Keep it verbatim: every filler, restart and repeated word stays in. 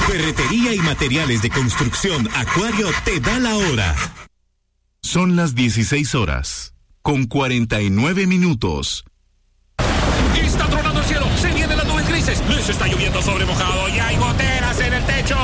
Ferretería y materiales de construcción Acuario te da la hora. Son las dieciséis horas, con cuarenta y nueve minutos. Está tronando el cielo, se vienen las nubes grises, les está lloviendo sobre mojado y hay goteras en el techo.